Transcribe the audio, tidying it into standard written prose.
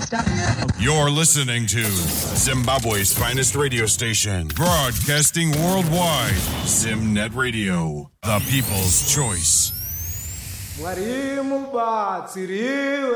You're listening to Zimbabwe's finest radio station, broadcasting worldwide. Zimnet Radio, the people's choice.